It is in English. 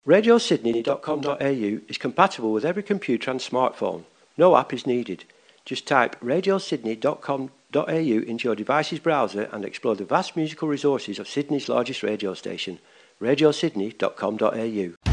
RadioSydney.com.au is compatible with every computer and smartphone. No app is needed. Just type RadioSydney.com.au into your device's browser and explore the vast musical resources of Sydney's largest radio station, RadioSydney.com.au.